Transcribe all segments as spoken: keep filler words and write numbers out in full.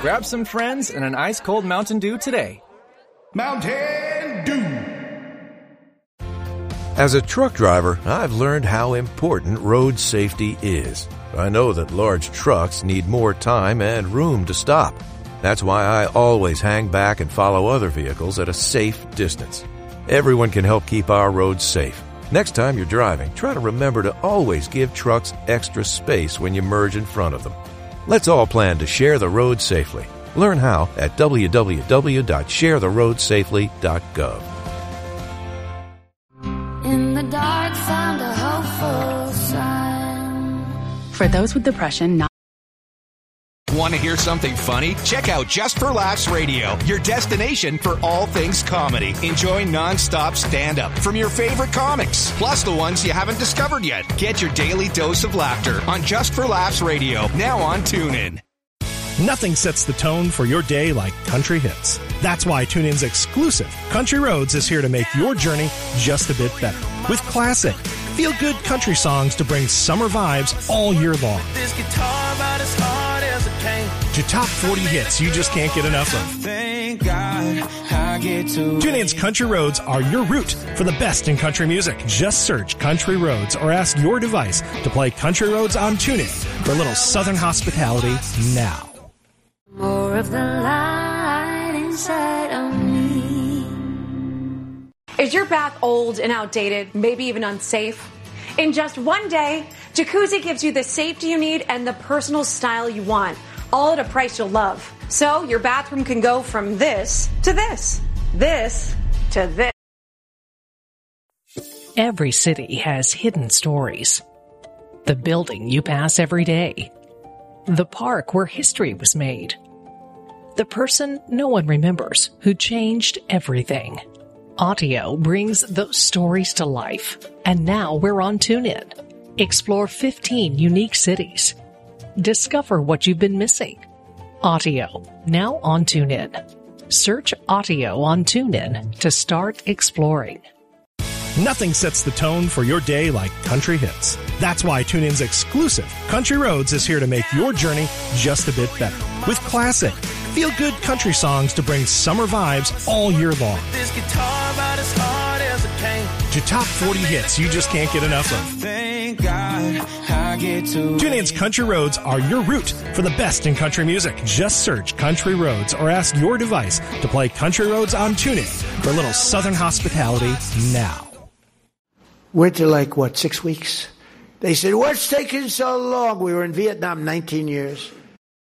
Grab some friends and an ice-cold Mountain Dew today. Mountain Dew. As a truck driver, I've learned how important road safety is. I know that large trucks need more time and room to stop. That's why I always hang back and follow other vehicles at a safe distance. Everyone can help keep our roads safe. Next time you're driving, try to remember to always give trucks extra space when you merge in front of them. Let's all plan to share the road safely. Learn how at w w w dot share the road safely dot gov. In the dark, found a hopeful sign. For those with depression, not Want to hear something funny? Check out Just for Laughs Radio, your destination for all things comedy. Enjoy non-stop stand-up from your favorite comics, plus the ones you haven't discovered yet. Get your daily dose of laughter on Just for Laughs Radio, now on TuneIn. Nothing sets the tone for your day like country hits. That's why TuneIn's exclusive Country Roads is here to make your journey just a bit better. With classic, feel-good country songs to bring summer vibes all year long. This guitar about as hard as it came. To top forty hits you just can't get enough of. Thank God I get to. TuneIn's Country Roads are your route for the best in country music. Just search Country Roads or ask your device to play Country Roads on TuneIn for a little Southern hospitality now. More of the light inside of me. Is your bath old and outdated, maybe even unsafe? In just one day, Jacuzzi gives you the safety you need and the personal style you want, all at a price you'll love. So your bathroom can go from this to this, this to this. Every city has hidden stories. The building you pass every day. The park where history was made. The person no one remembers who changed everything. Audio brings those stories to life. And now we're on TuneIn. Explore fifteen unique cities. Discover what you've been missing. Audio, now on TuneIn. Search Audio on TuneIn to start exploring. Nothing sets the tone for your day like country hits. That's why TuneIn's exclusive Country Roads is here to make your journey just a bit better. With classic, feel-good country songs to bring summer vibes all year long. This guitar about as hard as it came. To top forty hits you just can't get enough of. Thank God I get to. TuneIn's Country Roads are your route for the best in country music. Just search Country Roads or ask your device to play Country Roads on TuneIn for a little Southern hospitality now. Went to like, what, six weeks? They said, what's taking so long? We were in Vietnam nineteen years.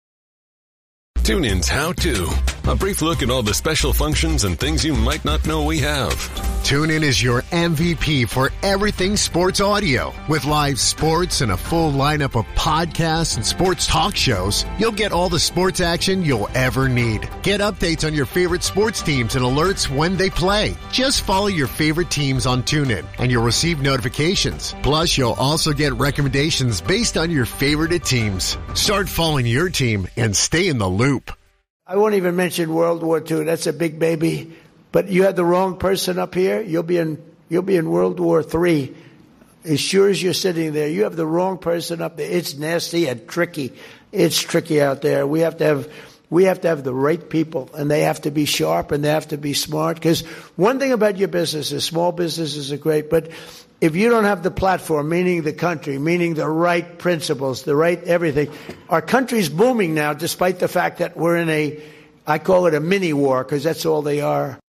TuneIn's How To. A brief look at all the special functions and things you might not know we have. TuneIn is your M V P for everything sports audio. With live sports and a full lineup of podcasts and sports talk shows, you'll get all the sports action you'll ever need. Get updates on your favorite sports teams and alerts when they play. Just follow your favorite teams on TuneIn and you'll receive notifications. Plus, you'll also get recommendations based on your favorite teams. Start following your team and stay in the loop. I won't even mention World War Two. That's a big baby. But you had the wrong person up here, you'll be in you'll be in World War Three. As sure as you're sitting there, you have the wrong person up there. It's nasty and tricky. It's tricky out there. We have to have we have to have the right people, and they have to be sharp and they have to be smart. Because one thing about your business is small businesses are great, but if you don't have the platform, meaning the country, meaning the right principles, the right everything, our country's booming now, despite the fact that we're in a, I call it a mini war, because that's all they are.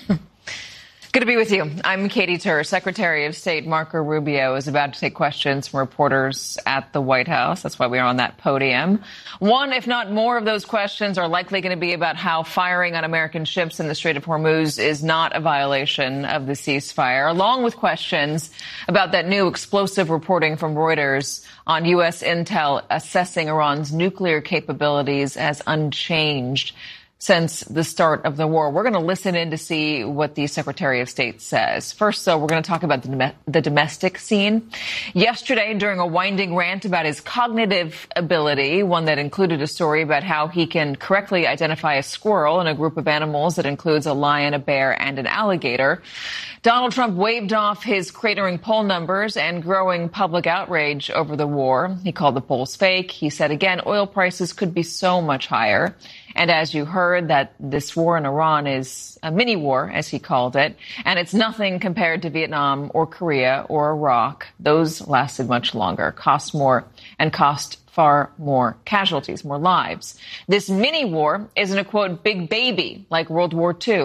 Good to be with you. I'm Katie Tur. Secretary of State Marco Rubio is about to take questions from reporters at the White House. That's why we are on that podium. One, if not more, of those questions are likely going to be about how firing on American ships in the Strait of Hormuz is not a violation of the ceasefire, along with questions about that new explosive reporting from Reuters on U S intel assessing Iran's nuclear capabilities as unchanged since the start of the war. We're going to listen in to see what the Secretary of State says. First, though, we're going to talk about the, the domestic scene. Yesterday, during a winding rant about his cognitive ability, one that included a story about how he can correctly identify a squirrel in a group of animals that includes a lion, a bear, and an alligator, Donald Trump waved off his cratering poll numbers and growing public outrage over the war. He called the polls fake. He said, again, oil prices could be so much higher. And as you heard, that this war in Iran is a mini war, as he called it, and it's nothing compared to Vietnam or Korea or Iraq. Those lasted much longer, cost more, and cost far more casualties, more lives. This mini war isn't a, quote, big baby like World War Two.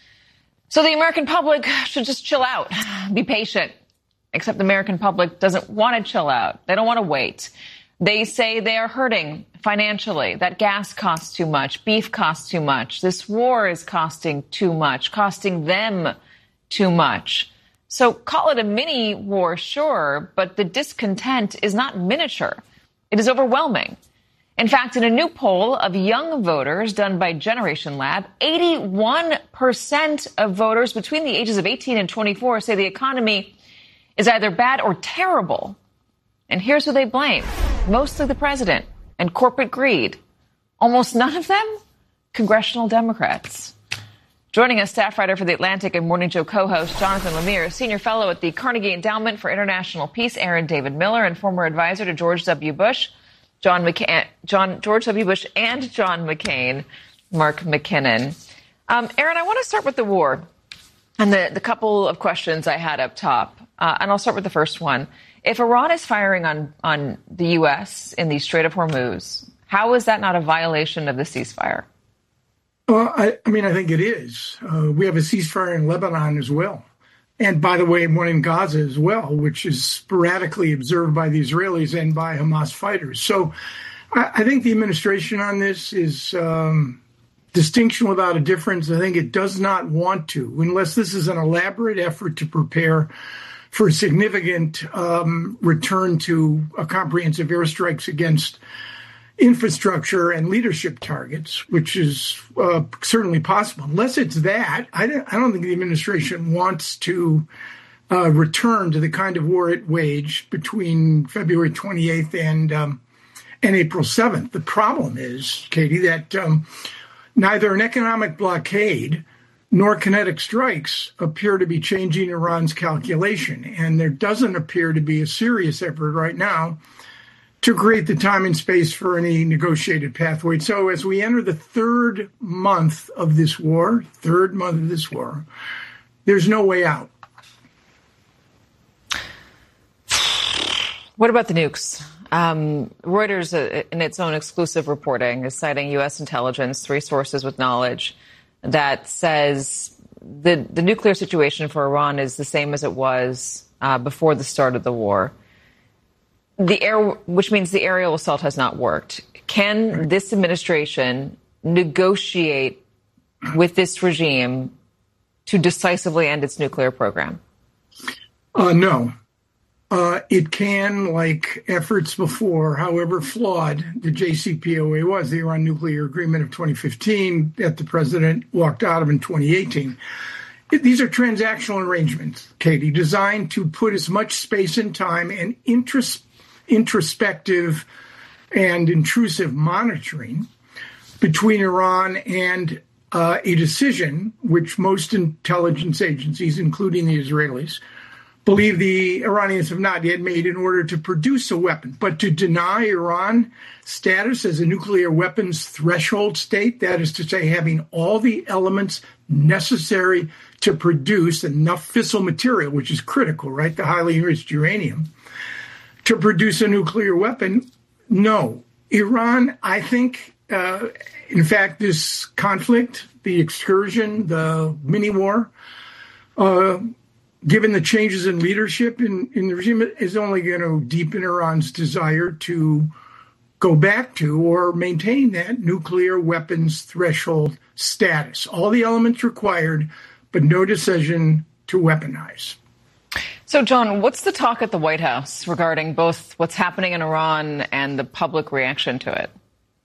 So the American public should just chill out, be patient. Except the American public doesn't want to chill out. They don't want to wait. They say they are hurting financially, that gas costs too much, beef costs too much, this war is costing too much, costing them too much. So call it a mini war, sure, but the discontent is not miniature. It is overwhelming. In fact, in a new poll of young voters done by Generation Lab, eighty-one percent of voters between the ages of eighteen and twenty-four say the economy is either bad or terrible. And here's who they blame. Mostly the president and corporate greed. Almost none of them, congressional Democrats. Joining us, staff writer for The Atlantic and Morning Joe co-host Jonathan Lemire, senior fellow at the Carnegie Endowment for International Peace, Aaron David Miller, and former advisor to George W. Bush, John McCain, John, George W. Bush and John McCain, Mark McKinnon. Um, Aaron, I want to start with the war and the, the couple of questions I had up top. Uh, and I'll start with the first one. If Iran is firing on, on the U S in the Strait of Hormuz, how is that not a violation of the ceasefire? Well, I, I mean, I think it is. Uh, we have a ceasefire in Lebanon as well. And by the way, one in Gaza as well, which is sporadically observed by the Israelis and by Hamas fighters. So I, I think the administration on this is um, distinction without a difference. I think it does not want to, unless this is an elaborate effort to prepare for a significant um, return to a comprehensive airstrikes against infrastructure and leadership targets, which is uh, certainly possible. Unless it's that, I don't, I don't think the administration wants to uh, return to the kind of war it waged between February twenty-eighth and um, and April seventh. The problem is, Katie, that um, neither an economic blockade nor kinetic strikes appear to be changing Iran's calculation. And there doesn't appear to be a serious effort right now to create the time and space for any negotiated pathway. So as we enter the third month of this war, third month of this war, there's no way out. What about the nukes? Um, Reuters, uh, in its own exclusive reporting, is citing U S intelligence, three sources with knowledge, that says the, the nuclear situation for Iran is the same as it was uh, before the start of the war. The air, which means the aerial assault has not worked. Can right. this administration negotiate with this regime to decisively end its nuclear program? Uh, no. Uh, it can, like efforts before, however flawed the J C P O A was, the Iran Nuclear Agreement of twenty fifteen that the president walked out of in twenty eighteen. It, these are transactional arrangements, Katie, designed to put as much space and time and intros, introspective and intrusive monitoring between Iran and uh, a decision which most intelligence agencies, including the Israelis, believe the Iranians have not yet made in order to produce a weapon. But to deny Iran status as a nuclear weapons threshold state, that is to say, having all the elements necessary to produce enough fissile material, which is critical, right, the highly enriched uranium, to produce a nuclear weapon, no. Iran, I think, uh, in fact, this conflict, the excursion, the mini-war, uh, given the changes in leadership in, in the regime, is only going to deepen Iran's desire to go back to or maintain that nuclear weapons threshold status. All the elements required, but no decision to weaponize. So, John, what's the talk at the White House regarding both what's happening in Iran and the public reaction to it?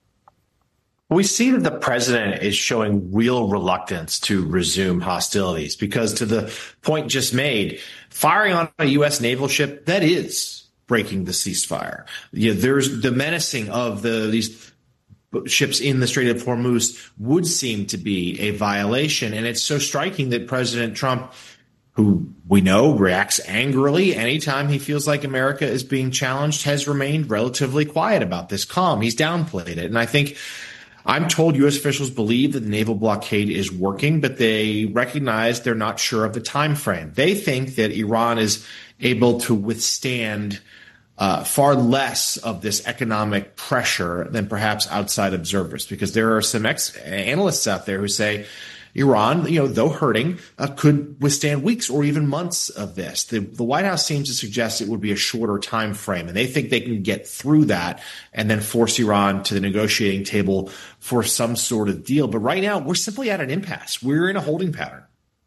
We see that the president is showing real reluctance to resume hostilities because, to the point just made, firing on a U S naval ship, that is breaking the ceasefire. You know, there's the menacing of the these ships in the Strait of Hormuz would seem to be a violation. And it's so striking that President Trump, who we know reacts angrily anytime he feels like America is being challenged, has remained relatively quiet about this, calm. He's downplayed it. And I think I'm told U S officials believe that the naval blockade is working, but they recognize they're not sure of the time frame. They think that Iran is able to withstand uh, far less of this economic pressure than perhaps outside observers, because there are some ex- analysts out there who say Iran, you know, though hurting, uh, could withstand weeks or even months of this. The, the White House seems to suggest it would be a shorter time frame, and they think they can get through that and then force Iran to the negotiating table for some sort of deal. But right now, we're simply at an impasse. We're in a holding pattern.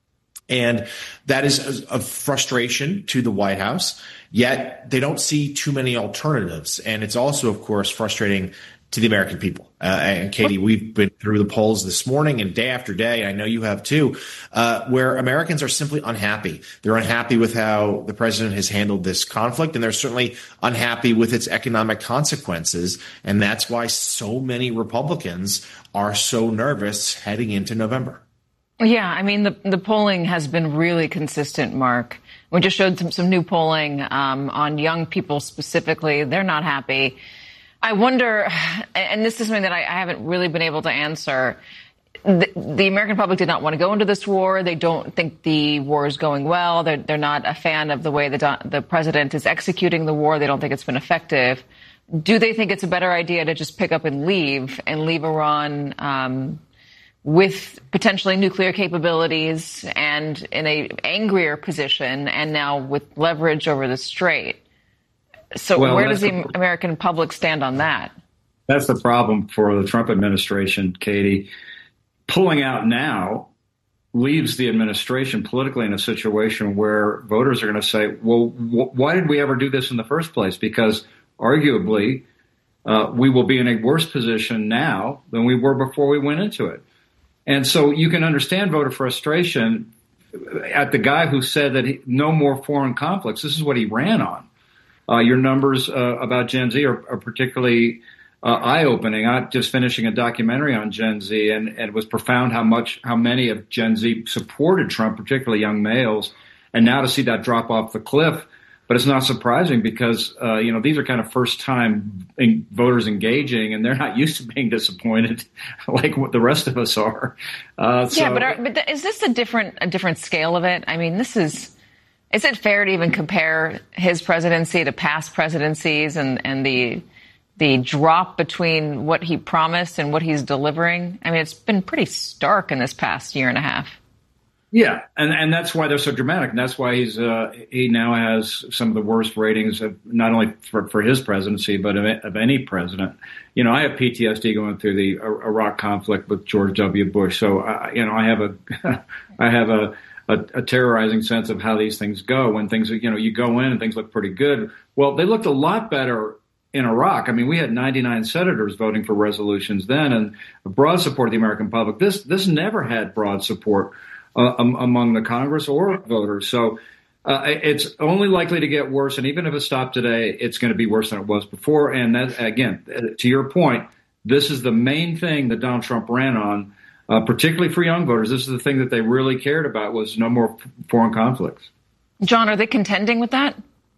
And that is of frustration to the White House, yet they don't see too many alternatives. And it's also, of course, frustrating to the American people. Uh, and Katie, we've been through the polls this morning and day after day, I know you have too, uh, where Americans are simply unhappy. They're unhappy with how the president has handled this conflict, and they're certainly unhappy with its economic consequences. And that's why so many Republicans are so nervous heading into November. Yeah, I mean, the, the polling has been really consistent, Mark. We just showed some, some new polling um, on young people specifically. They're not happy. I wonder, and this is something that I, I haven't really been able to answer, the, the American public did not want to go into this war. They don't think the war is going well. They're, they're not a fan of the way the, the president is executing the war. They don't think it's been effective. Do they think it's a better idea to just pick up and leave and leave Iran um, with potentially nuclear capabilities and in a angrier position and now with leverage over the Strait? So well, where does the, the American public stand on that? That's the problem for the Trump administration, Katie. Pulling out now leaves the administration politically in a situation where voters are going to say, well, wh- why did we ever do this in the first place? Because arguably, uh, we will be in a worse position now than we were before we went into it. And so you can understand voter frustration at the guy who said that he, no more foreign conflicts. This is what he ran on. Uh, your numbers uh, about Gen Z are, are particularly uh, eye-opening. I'm just finishing a documentary on Gen Z, and, and it was profound how much, how many of Gen Z supported Trump, particularly young males. And now to see that drop off the cliff, but it's not surprising because uh, you know these are kind of first-time en- voters engaging, and they're not used to being disappointed like what the rest of us are. Uh, so, yeah, but are, but is this a different a different scale of it? I mean, this is. Is it fair to even compare his presidency to past presidencies and, and the the drop between what he promised and what he's delivering? I mean, it's been pretty stark in this past year and a half. Yeah, and, and that's why they're so dramatic. And that's why he's uh, he now has some of the worst ratings, of not only for, for his presidency, but of, of any president. You know, I have P T S D going through the Iraq conflict with George W. Bush. So, uh, you know, I have a I have a A, a terrorizing sense of how these things go when things, you know, you go in and things look pretty good. Well, they looked a lot better in Iraq. I mean, we had ninety-nine senators voting for resolutions then and broad support of the American public. This this never had broad support uh, um, among the Congress or voters. So uh, it's only likely to get worse. And even if it stopped today, it's going to be worse than it was before. And that, again, to your point, this is the main thing that Donald Trump ran on. Uh, particularly for young voters, this is the thing that they really cared about was no more f- foreign conflicts. John, are they contending with that?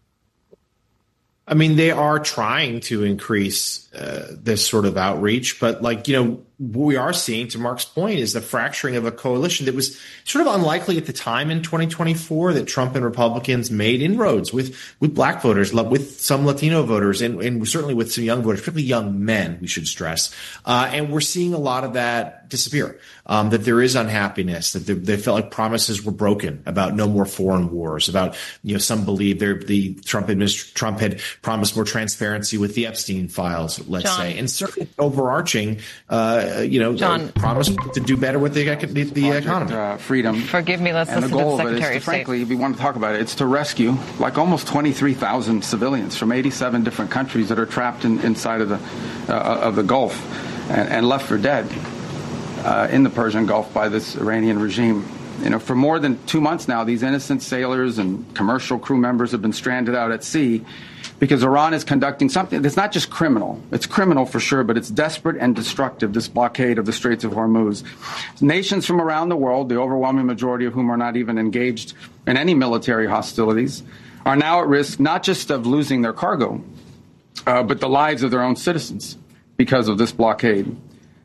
I mean, they are trying to increase uh, this sort of outreach, but like, you know, what we are seeing, to Mark's point, is the fracturing of a coalition that was sort of unlikely at the time in twenty twenty-four, that Trump and Republicans made inroads with with black voters, with some Latino voters, and, and certainly with some young voters, particularly young men, we should stress. Uh, and we're seeing a lot of that disappear, um, that there is unhappiness, that they, they felt like promises were broken about no more foreign wars, about, you know, some believe the Trump administration, Trump had promised more transparency with the Epstein files, let's John. say, and certainly overarching, uh, you know, John. promise to do better with the, the, the economy. Uh, freedom. Forgive me, let's and listen the goal to the of it Secretary is to, of State. frankly, if you want to talk about it, it's to rescue like almost twenty-three thousand civilians from eighty-seven different countries that are trapped in, inside of the uh, of the Gulf and, and left for dead uh, in the Persian Gulf by this Iranian regime. You know, for more than two months now, these innocent sailors and commercial crew members have been stranded out at sea because Iran is conducting something that's not just criminal. It's criminal for sure, but it's desperate and destructive, this blockade of the Straits of Hormuz. Nations from around the world, the overwhelming majority of whom are not even engaged in any military hostilities, are now at risk not just of losing their cargo, uh, but the lives of their own citizens because of this blockade.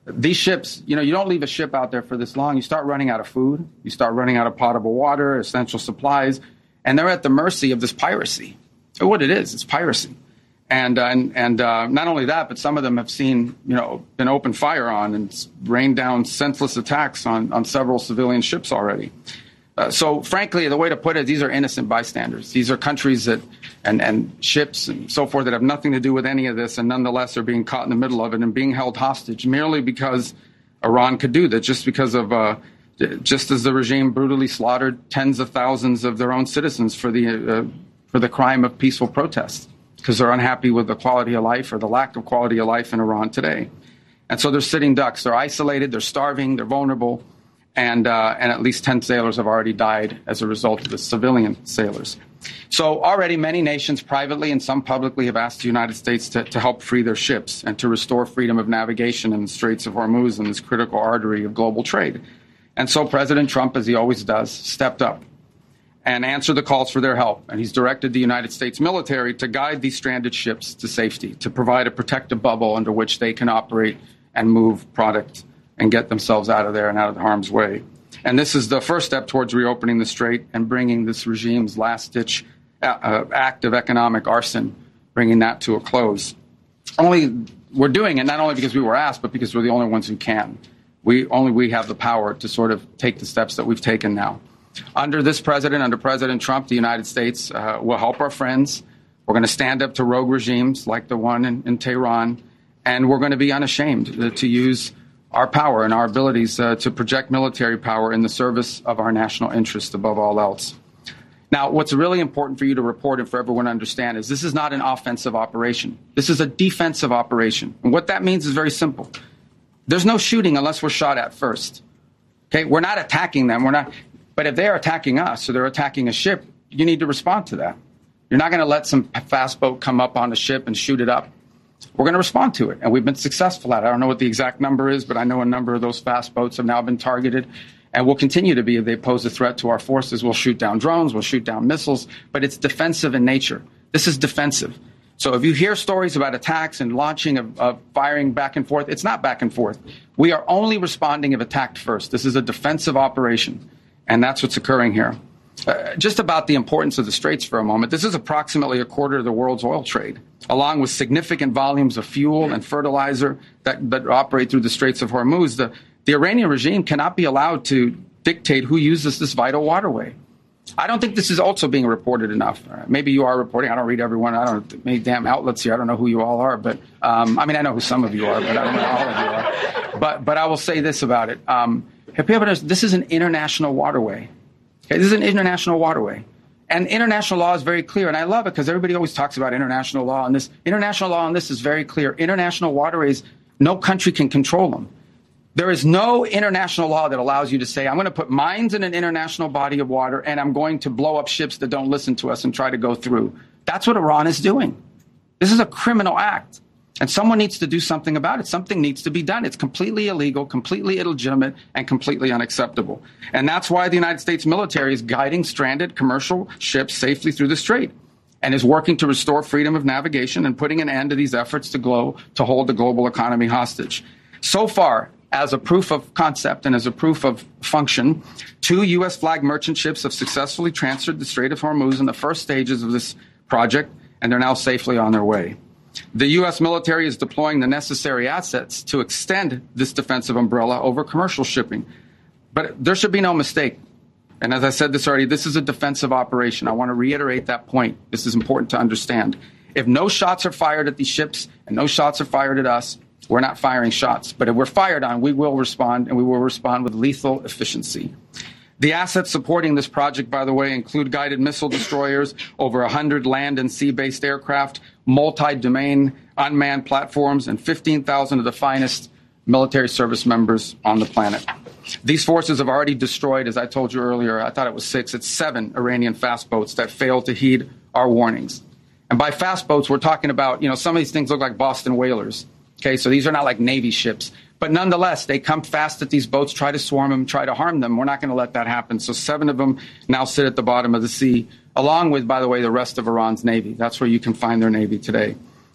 these ships, you know, you don't leave a ship out there for this long. You start running out of food. You start running out of potable water, essential supplies, and they're at the mercy of this piracy. So what it is, it's piracy. And uh, and, and uh, not only that, but some of them have seen, you know, been open fire on and rained down senseless attacks on, on several civilian ships already. Uh, so, frankly, the way to put it, these are innocent bystanders. These are countries that and, and ships and so forth that have nothing to do with any of this, and nonetheless are being caught in the middle of it and being held hostage merely because Iran could do that, just because of uh, just as the regime brutally slaughtered tens of thousands of their own citizens for the uh, for the crime of peaceful protest, because they're unhappy with the quality of life or the lack of quality of life in Iran today. And so they're sitting ducks. They're isolated. They're starving. They're vulnerable. And uh, and at least ten sailors have already died as a result of the civilian sailors. So already many nations privately and some publicly have asked the United States to, to help free their ships and to restore freedom of navigation in the Straits of Hormuz and this critical artery of global trade. And so President Trump, as he always does, stepped up and answered the calls for their help. And he's directed the United States military to guide these stranded ships to safety, to provide a protective bubble under which they can operate and move product and get themselves out of there and out of harm's way. And this is the first step towards reopening the strait and bringing this regime's last-ditch uh, act of economic arson, bringing that to a close. Only we're doing it not only because we were asked, but because we're the only ones who can. We only we have the power to sort of take the steps that we've taken now. Under this president, under President Trump, the United States uh, will help our friends. We're going to stand up to rogue regimes like the one in, in Tehran, and we're going to be unashamed to use our power and our abilities uh, to project military power in the service of our national interest above all else. Now, what's really important for you to report and for everyone to understand is this is not an offensive operation. This is a defensive operation. And what that means is very simple. There's no shooting unless we're shot at first. Okay, we're not attacking them. We're not. But if they're attacking us or they're attacking a ship, you need to respond to that. You're not going to let some fast boat come up on the ship and shoot it up. We're going to respond to it, and we've been successful at it. I don't know what the exact number is, but I know a number of those fast boats have now been targeted, and will continue to be if they pose a threat to our forces. We'll shoot down drones, we'll shoot down missiles, but it's defensive in nature. This is defensive. So if you hear stories about attacks and launching of, of firing back and forth, it's not back and forth. We are only responding if attacked first. This is a defensive operation, and that's what's occurring here. Uh, just about the importance of the Straits for a moment. This is approximately a quarter of the world's oil trade, along with significant volumes of fuel and fertilizer that, that operate through the Straits of Hormuz. The, the Iranian regime cannot be allowed to dictate who uses this vital waterway. I don't think this is also being reported enough. Uh, maybe you are reporting. I don't read everyone. I don't know many damn outlets here. I don't know who you all are. But um, I mean, I know who some of you are, but I don't know all of you are. But, but I will say this about it. Um, this is an international waterway. Okay, this is an international waterway. And international law is very clear. And I love it because everybody always talks about international law. And this international law on this is very clear. International waterways, no country can control them. There is no international law that allows you to say, I'm going to put mines in an international body of water and I'm going to blow up ships that don't listen to us and try to go through. That's what Iran is doing. This is a criminal act. And someone needs to do something about it. Something needs to be done. It's completely illegal, completely illegitimate, and completely unacceptable. And that's why the United States military is guiding stranded commercial ships safely through the strait and is working to restore freedom of navigation and putting an end to these efforts to, glow, to hold the global economy hostage. So far, as a proof of concept and as a proof of function, two U S flagged merchant ships have successfully transferred the Strait of Hormuz in the first stages of this project, and they're now safely on their way. The U S military is deploying the necessary assets to extend this defensive umbrella over commercial shipping. But there should be no mistake. And as I said this already, this is a defensive operation. I want to reiterate that point. This is important to understand. If no shots are fired at these ships and no shots are fired at us, we're not firing shots. But if we're fired on, we will respond, and we will respond with lethal efficiency. The assets supporting this project, by the way, include guided missile destroyers, over one hundred land and sea-based aircraft, multi-domain unmanned platforms, and fifteen thousand of the finest military service members on the planet. These forces have already destroyed, as I told you earlier, I thought it was six, it's seven Iranian fast boats that failed to heed our warnings. And by fast boats, we're talking about, you know, some of these things look like Boston whalers. Okay, so these are not like Navy ships. But nonetheless, they come fast at these boats, try to swarm them, try to harm them. We're not going to let that happen. So seven of them now sit at the bottom of the sea, along with, by the way, the rest of Iran's Navy. That's where you can find their Navy today.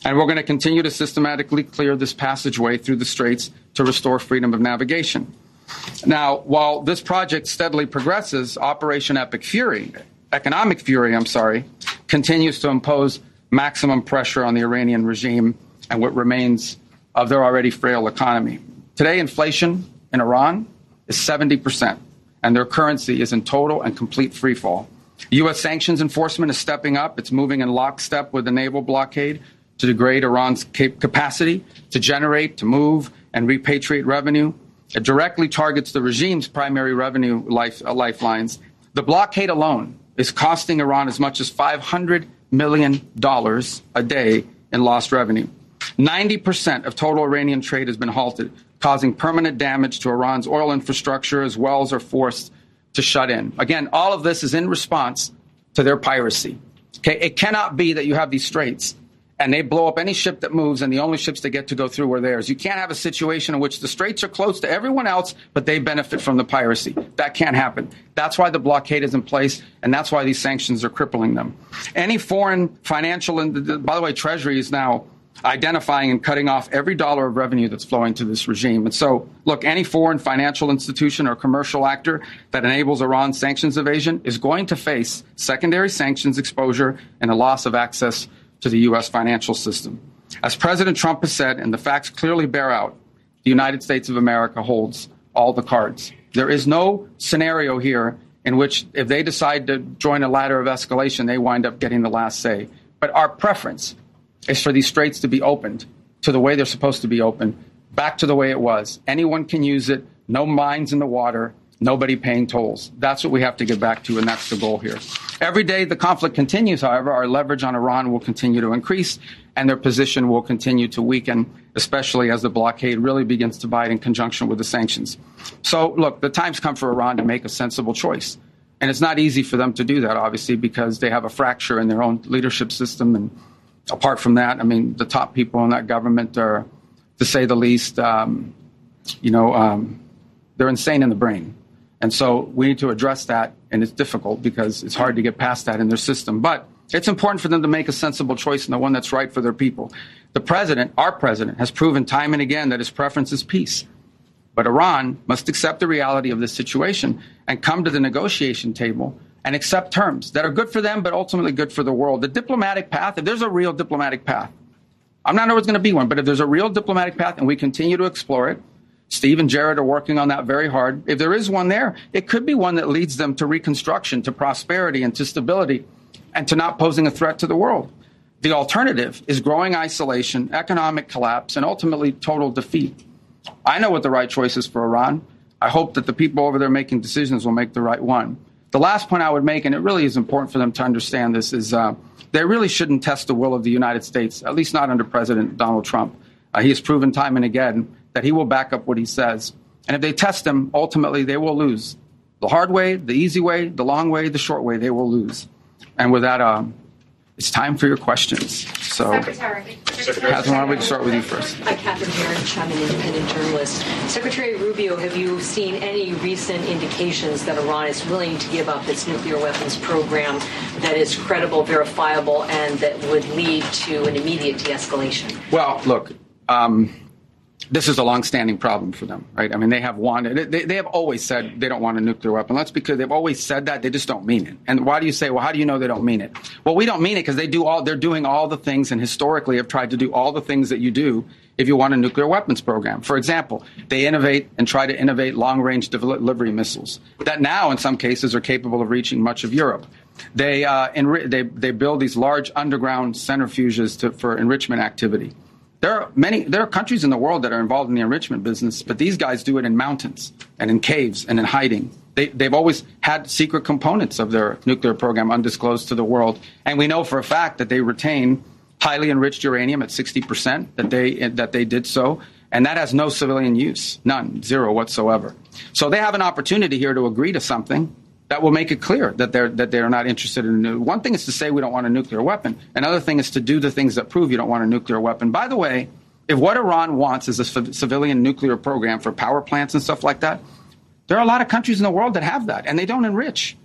And we're going to continue to systematically clear this passageway through the straits to restore freedom of navigation. Now, while this project steadily progresses, Operation Epic Fury, Economic Fury, I'm sorry, continues to impose maximum pressure on the Iranian regime and what remains of their already frail economy. Today, inflation in Iran is seventy percent, and their currency is in total and complete freefall. U S sanctions enforcement is stepping up. It's moving in lockstep with the naval blockade to degrade Iran's capacity to generate, to move, and repatriate revenue. It directly targets the regime's primary revenue life, uh, lifelines. The blockade alone is costing Iran as much as five hundred million dollars a day in lost revenue. ninety percent of total Iranian trade has been halted, causing permanent damage to Iran's oil infrastructure as wells are forced to shut in. Again, all of this is in response to their piracy. Okay, it cannot be that you have these straits and they blow up any ship that moves, and the only ships that get to go through are theirs. You can't have a situation in which the straits are closed to everyone else, but they benefit from the piracy. That can't happen. That's why the blockade is in place, and that's why these sanctions are crippling them. Any foreign financial, and by the way, Treasury is now identifying and cutting off every dollar of revenue that's flowing to this regime. And so, look, any foreign financial institution or commercial actor that enables Iran's sanctions evasion is going to face secondary sanctions exposure and a loss of access to the U S financial system. As President Trump has said, and the facts clearly bear out, the United States of America holds all the cards. There is no scenario here in which if they decide to join a ladder of escalation, they wind up getting the last say. But our preference is for these straits to be opened to the way they're supposed to be opened, back to the way it was. Anyone can use it, no mines in the water, nobody paying tolls. That's what we have to get back to, and that's the goal here. Every day the conflict continues, however, our leverage on Iran will continue to increase, and their position will continue to weaken, especially as the blockade really begins to bite in conjunction with the sanctions. So, look, the time's come for Iran to make a sensible choice. And it's not easy for them to do that, obviously, because they have a fracture in their own leadership system. And apart from that, I mean, the top people in that government are, to say the least, um, you know, um, they're insane in the brain. And so we need to address that, and it's difficult because it's hard to get past that in their system. But it's important for them to make a sensible choice and the one that's right for their people. The president, our president, has proven time and again that his preference is peace. But Iran must accept the reality of this situation and come to the negotiation table and accept terms that are good for them, but ultimately good for the world. The diplomatic path, if there's a real diplomatic path, I'm not sure there's going to be one, but if there's a real diplomatic path and we continue to explore it, Steve and Jared are working on that very hard. If there is one there, it could be one that leads them to reconstruction, to prosperity, and to stability, and to not posing a threat to the world. The alternative is growing isolation, economic collapse, and ultimately total defeat. I know what the right choice is for Iran. I hope that the people over there making decisions will make the right one. The last point I would make, and it really is important for them to understand this, is uh, they really shouldn't test the will of the United States, at least not under President Donald Trump. Uh, he has proven time and again that he will back up what he says. And if they test him, ultimately they will lose. The hard way, the easy way, the long way, the short way, they will lose. And with that, um, it's time for your questions. So, Secretary. Catherine, why don't we start with you first? Hi, Catherine Herridge. I'm an independent journalist. Secretary Rubio, have you seen any recent indications that Iran is willing to give up its nuclear weapons program that is credible, verifiable, and that would lead to an immediate de-escalation? Well, look, um, this is a long-standing problem for them, right? I mean, they have wanted, they, they have always said they don't want a nuclear weapon. That's because they've always said that. They just don't mean it. And why do you say, well, how do you know they don't mean it? Well, we don't mean it because they do all, they're doing all the things and historically have tried to do all the things that you do if you want a nuclear weapons program. For example, they innovate and try to innovate long-range delivery missiles that now, in some cases, are capable of reaching much of Europe. They, uh, enri- they, they build these large underground centrifuges to, for enrichment activity. There are many, there are countries in the world that are involved in the enrichment business, but these guys do it in mountains and in caves and in hiding. They, they've always had secret components of their nuclear program undisclosed to the world. And we know for a fact that they retain highly enriched uranium at sixty percent, that they, that they did so. And that has no civilian use, none, zero whatsoever. So they have an opportunity here to agree to something that will make it clear that they're that they're not interested in a one thing is to say we don't want a nuclear weapon. Another thing is to do the things that prove you don't want a nuclear weapon. By the way, if what Iran wants is a c- civilian nuclear program for power plants and stuff like that, there are a lot of countries in the world that have that, and they don't enrich.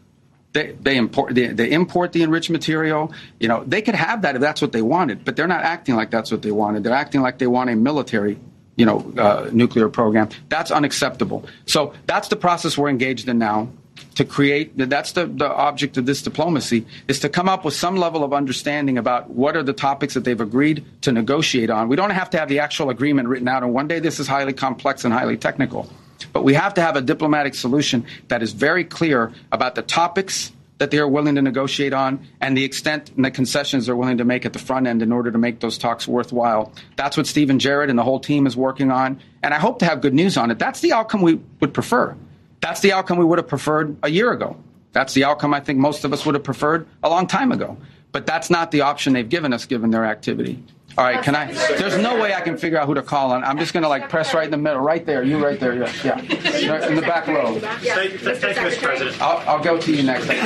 They they import they, they import the enriched material. You know, they could have that if that's what they wanted, but they're not acting like that's what they wanted. They're acting like they want a military, you know, uh, nuclear program. That's unacceptable. So that's the process we're engaged in now to create. That's the, the object of this diplomacy, is to come up with some level of understanding about what are the topics that they've agreed to negotiate on. We don't have to have the actual agreement written out in one day. This is highly complex and highly technical. But we have to have a diplomatic solution that is very clear about the topics that they are willing to negotiate on and the extent and the concessions they're willing to make at the front end in order to make those talks worthwhile. That's what Stephen Jarrett and the whole team is working on. And I hope to have good news on it. That's the outcome we would prefer. That's the outcome we would have preferred a year ago. That's the outcome I think most of us would have preferred a long time ago. But that's not the option they've given us, given their activity. All right, can I? There's no way I can figure out who to call on. I'm just going to like press right in the middle, right there. You right there, yeah, yeah. In the back row. Thank, thank you, Mister President. I'll, I'll go to you next. All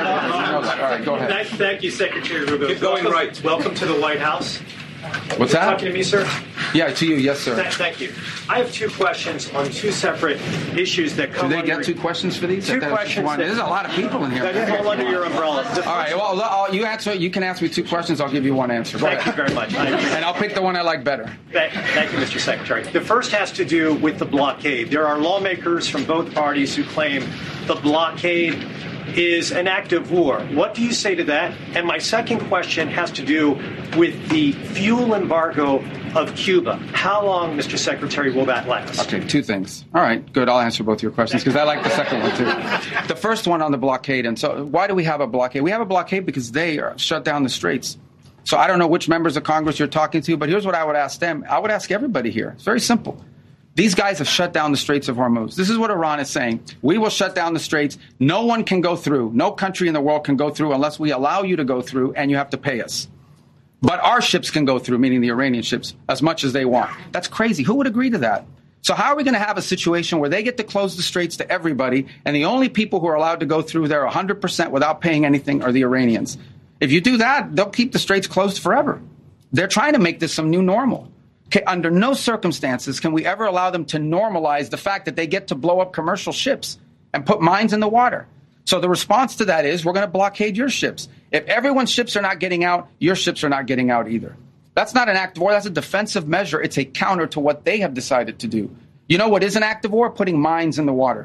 right, go ahead. Thank, thank you, Secretary Rubio. Keep going welcome, right. Welcome to the White House. What's that? Talking to me, sir? Yeah, to you, yes, sir. Th- thank you. I have two questions on two separate issues that come. Do they under, get two questions for these? Two questions. That, there's a lot of people in here. That fall under your umbrella. The All right. Well, I'll, you answer. You can ask me two questions. I'll give you one answer. Go thank ahead. you very much. I, and I'll pick the one I like better. Thank, thank you, Mister Secretary. The first has to do with the blockade. There are lawmakers from both parties who claim the blockade is an act of war. What do you say to that? And my second question has to do with the fuel embargo of Cuba. How long, Mister Secretary, will that last? Okay, two things. All right, good. I'll answer both your questions because I like the second one too. The first one on the blockade. And so why do we have a blockade? We have a blockade because they are shut down the straits. So I don't know which members of Congress you're talking to, but here's what I would ask them. I would ask everybody here. It's very simple. These guys have shut down the Straits of Hormuz. This is what Iran is saying. We will shut down the straits. No one can go through. No country in the world can go through unless we allow you to go through, and you have to pay us. But our ships can go through, meaning the Iranian ships, as much as they want. That's crazy. Who would agree to that? So how are we going to have a situation where they get to close the straits to everybody, and the only people who are allowed to go through there one hundred percent without paying anything are the Iranians? If you do that, they'll keep the straits closed forever. They're trying to make this some new normal. Okay, under no circumstances can we ever allow them to normalize the fact that they get to blow up commercial ships and put mines in the water. So the response to that is we're going to blockade your ships. If everyone's ships are not getting out, your ships are not getting out either. That's not an act of war. That's a defensive measure. It's a counter to what they have decided to do. You know what is an act of war? Putting mines in the water.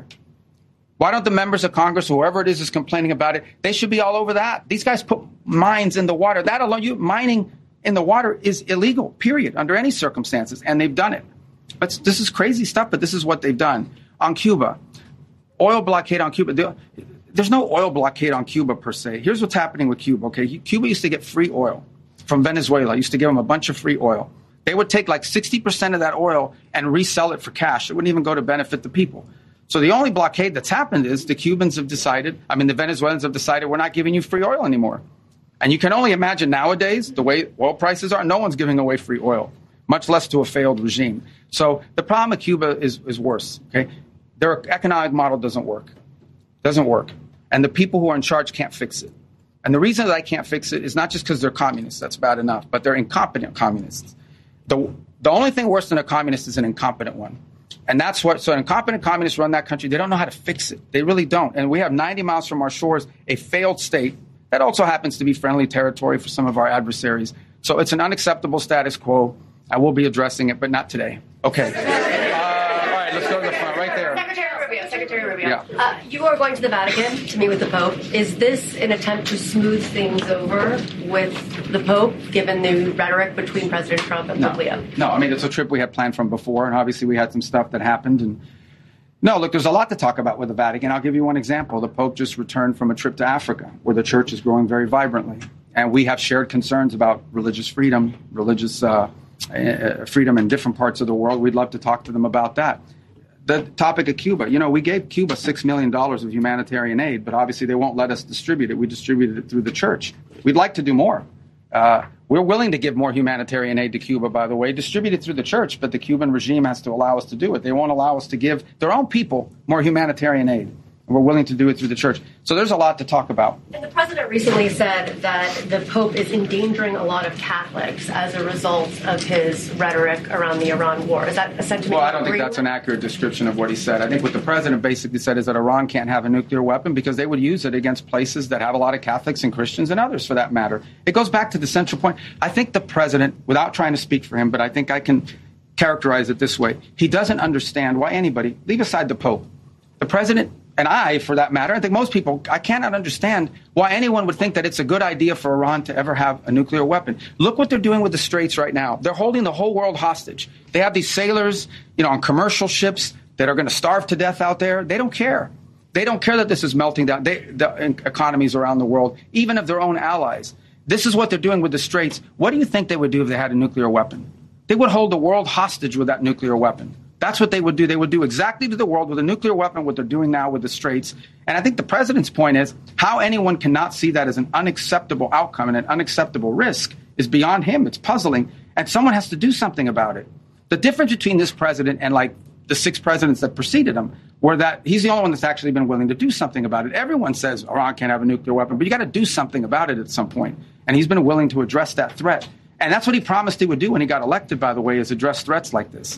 Why don't the members of Congress, whoever it is, is complaining about it? They should be all over that. These guys put mines in the water. That alone, you mining in the water is illegal, period, under any circumstances, and they've done it. But this is crazy stuff, but this is what they've done. On Cuba, oil blockade on Cuba. There's no oil blockade on Cuba, per se. Here's what's happening with Cuba, okay? Cuba used to get free oil from Venezuela. Used to give them a bunch of free oil. They would take like sixty percent of that oil and resell it for cash. It wouldn't even go to benefit the people. So the only blockade that's happened is the Cubans have decided, I mean, the Venezuelans have decided we're not giving you free oil anymore. And you can only imagine nowadays, the way oil prices are, no one's giving away free oil, much less to a failed regime. So the problem with Cuba is, is worse, okay? Their economic model doesn't work. Doesn't work. And the people who are in charge can't fix it. And the reason that I can't fix it is not just because they're communists, that's bad enough, but they're incompetent communists. The, the only thing worse than a communist is an incompetent one. And that's what, so incompetent communists run that country. They don't know how to fix it. They really don't. And we have ninety miles from our shores, a failed state that also happens to be friendly territory for some of our adversaries. So it's an unacceptable status quo. I will be addressing it, but not today. Okay. Uh, all right, let's go to the front, right there. Secretary Rubio, Secretary Rubio. Yeah. Uh, you are going to the Vatican to meet with the Pope. Is this an attempt to smooth things over with the Pope, given the rhetoric between President Trump and No. Pope Leo? No, I mean, it's a trip we had planned from before, and obviously we had some stuff that happened. And no, look, there's a lot to talk about with the Vatican. I'll give you one example. The Pope just returned from a trip to Africa, where the church is growing very vibrantly. And we have shared concerns about religious freedom, religious uh, uh, freedom in different parts of the world. We'd love to talk to them about that. The topic of Cuba, you know, we gave Cuba six million dollars of humanitarian aid, but obviously they won't let us distribute it. We distributed it through the church. We'd like to do more. Uh, we're willing to give more humanitarian aid to Cuba, by the way, distributed through the church, but the Cuban regime has to allow us to do it. They won't allow us to give their own people more humanitarian aid. And we're willing to do it through the church. So there's a lot to talk about. And the president recently said that the Pope is endangering a lot of Catholics as a result of his rhetoric around the Iran war. Is that a sentiment? Well, I don't think that's an accurate description of what he said. I think what the president basically said is that Iran can't have a nuclear weapon because they would use it against places that have a lot of Catholics and Christians and others for that matter. It goes back to the central point. I think the president, without trying to speak for him, but I think I can characterize it this way. He doesn't understand why anybody, leave aside the Pope, the president, and I, for that matter, I think most people, I cannot understand why anyone would think that it's a good idea for Iran to ever have a nuclear weapon. Look what they're doing with the Straits right now. They're holding the whole world hostage. They have these sailors, you know, on commercial ships that are going to starve to death out there. They don't care. They don't care that this is melting down they, the economies around the world, even of their own allies. This is what they're doing with the Straits. What do you think they would do if they had a nuclear weapon? They would hold the world hostage with that nuclear weapon. That's what they would do. They would do exactly to the world with a nuclear weapon what they're doing now with the Straits. And I think the president's point is how anyone cannot see that as an unacceptable outcome and an unacceptable risk is beyond him. It's puzzling. And someone has to do something about it. The difference between this president and like the six presidents that preceded him were that he's the only one that's actually been willing to do something about it. Everyone says Iran can't have a nuclear weapon, but you got to do something about it at some point. And he's been willing to address that threat. And that's what he promised he would do when he got elected, by the way, is address threats like this.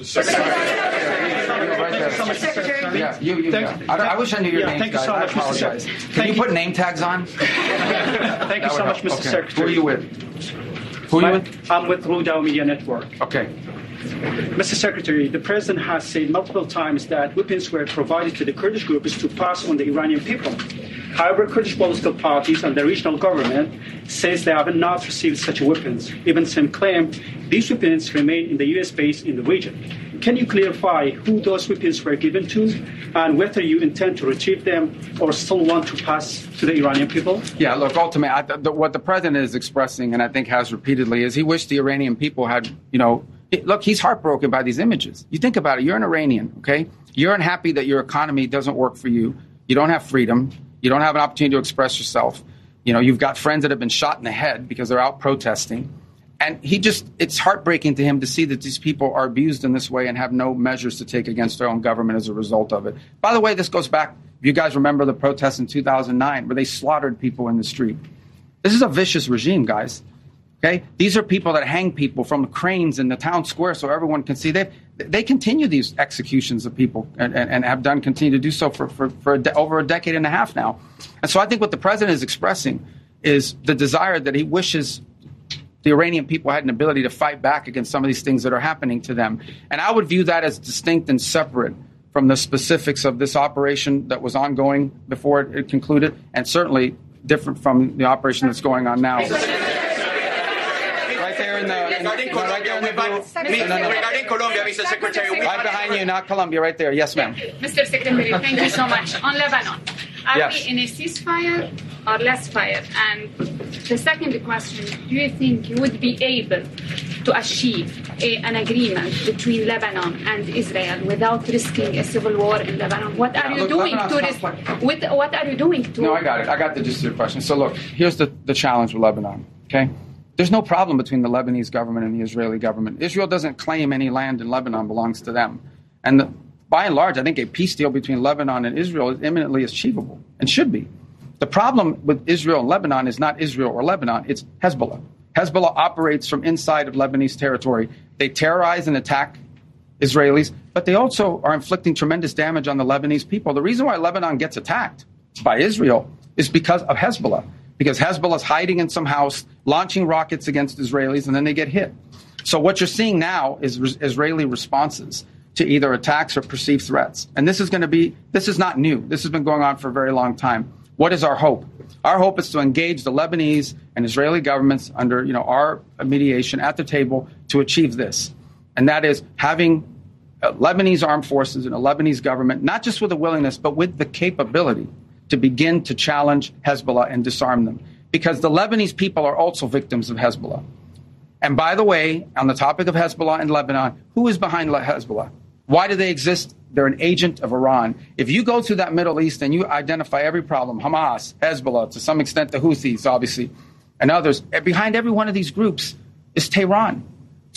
Yeah, you, you, yeah. I, I wish I knew your yeah, name. Thank you so I much, apologize. Mister Can Thank you put name tags on? Thank you so much, Mister Okay. Secretary. Who are you with? Who are you with? I'm with Ludau Media Network. Okay. Mister Secretary, the President has said multiple times that weapons were provided to the Kurdish groups to pass on the Iranian people. However, Kurdish political parties and the regional government says they have not received such weapons. Even some claim these weapons remain in the U S base in the region. Can you clarify who those weapons were given to and whether you intend to retrieve them or still want to pass to the Iranian people? Yeah, look, ultimately, I, the, what the president is expressing, and I think has repeatedly, is he wished the Iranian people had, you know, it, look, he's heartbroken by these images. You think about it. You're an Iranian, okay? You're unhappy that your economy doesn't work for you. You don't have freedom. You don't have an opportunity to express yourself. You know, you've got friends that have been shot in the head because they're out protesting. And he just, it's heartbreaking to him to see that these people are abused in this way and have no measures to take against their own government as a result of it. By the way, this goes back, if you guys remember the protests in two thousand nine where they slaughtered people in the street. This is a vicious regime, guys. Okay? These are people that hang people from cranes in the town square so everyone can see. They they continue these executions of people and, and, and have done, continue to do so for, for, for a de- over a decade and a half now. And so I think what the president is expressing is the desire that he wishes the Iranian people had an ability to fight back against some of these things that are happening to them. And I would view that as distinct and separate from the specifics of this operation that was ongoing before it, it concluded, and certainly different from the operation that's going on now. Right there in the... In, regarding no, right there in the blue, no, no, no. Regarding Colombia, Mister Secretary... Right behind you, not Colombia, right there. Yes, ma'am. Mister Secretary, thank you so much. On Lebanon, are yes. we in a ceasefire or less fire? And the second question, do you think you would be able to achieve a, an agreement between Lebanon and Israel without risking a civil war in Lebanon? What are yeah, you look, doing Lebanon's to risk? With, what are you doing to? No, I got it. I got the gist of your question. So look, here's the, the challenge with Lebanon. Okay, there's no problem between the Lebanese government and the Israeli government. Israel doesn't claim any land in Lebanon belongs to them, and the, by and large, I think a peace deal between Lebanon and Israel is imminently achievable and should be. The problem with Israel and Lebanon is not Israel or Lebanon, it's Hezbollah. Hezbollah operates from inside of Lebanese territory. They terrorize and attack Israelis, but they also are inflicting tremendous damage on the Lebanese people. The reason why Lebanon gets attacked by Israel is because of Hezbollah, because Hezbollah is hiding in some house, launching rockets against Israelis, and then they get hit. So what you're seeing now is re- Israeli responses to either attacks or perceived threats. And this is going to be, this is not new. This has been going on for a very long time. What is our hope? Our hope is to engage the Lebanese and Israeli governments under, you know, our mediation at the table to achieve this. And that is having uh, Lebanese armed forces and a Lebanese government, not just with the willingness, but with the capability to begin to challenge Hezbollah and disarm them. Because the Lebanese people are also victims of Hezbollah. And by the way, on the topic of Hezbollah and Lebanon, who is behind Hezbollah? Why do they exist? They're an agent of Iran. If you go through that Middle East and you identify every problem, Hamas, Hezbollah, to some extent the Houthis, obviously, and others, behind every one of these groups is Tehran.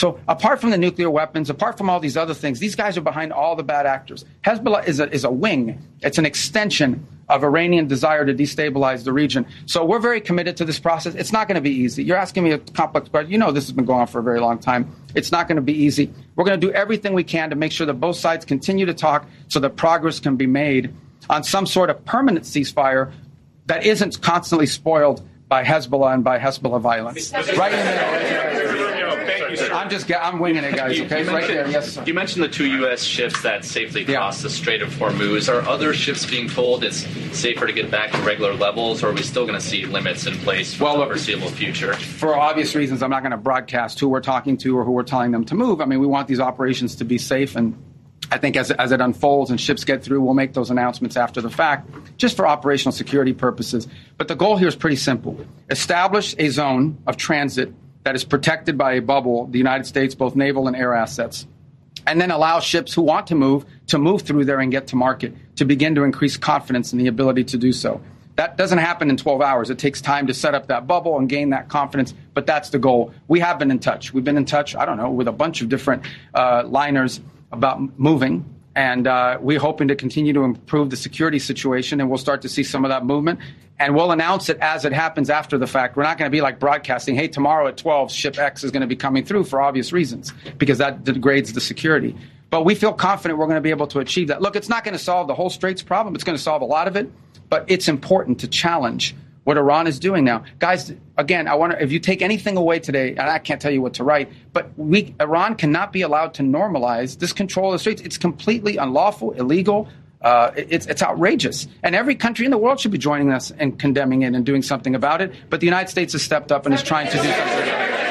So apart from the nuclear weapons, apart from all these other things, these guys are behind all the bad actors. Hezbollah is a, is a wing. It's an extension of Iranian desire to destabilize the region. So we're very committed to this process. It's not going to be easy. You're asking me a complex question. You know this has been going on for a very long time. It's not going to be easy. We're going to do everything we can to make sure that both sides continue to talk so that progress can be made on some sort of permanent ceasefire that isn't constantly spoiled by Hezbollah and by Hezbollah violence. Right in there. I'm just, I'm winging it, guys, okay? Right there, yes, sir. You mentioned the two U S ships that safely crossed yeah. the Strait of Hormuz. Are other ships being told it's safer to get back to regular levels, or are we still going to see limits in place for well, the foreseeable future? For obvious reasons, I'm not going to broadcast who we're talking to or who we're telling them to move. I mean, we want these operations to be safe, and I think as, as it unfolds and ships get through, we'll make those announcements after the fact, just for operational security purposes. But the goal here is pretty simple. Establish a zone of transit that is protected by a bubble, the United States, both naval and air assets, and then allow ships who want to move to move through there and get to market, to begin to increase confidence in the ability to do so. That doesn't happen in twelve hours. It takes time to set up that bubble and gain that confidence, but that's the goal. We have been in touch. We've been in touch, I don't know, with a bunch of different uh, liners about moving, and uh, we're hoping to continue to improve the security situation, and we'll start to see some of that movement. And we'll announce it as it happens after the fact. We're not going to be like broadcasting, hey, tomorrow at twelve, ship X is going to be coming through for obvious reasons, because that degrades the security. But we feel confident we're going to be able to achieve that. Look, it's not going to solve the whole Straits problem. It's going to solve a lot of it. But it's important to challenge what Iran is doing now. Guys, again, I wonder if you take anything away today, and I can't tell you what to write, but we, Iran cannot be allowed to normalize this control of the Straits. It's completely unlawful, illegal. Uh, it's, it's outrageous. And every country in the world should be joining us and condemning it and doing something about it. But the United States has stepped up and is trying to do something about it.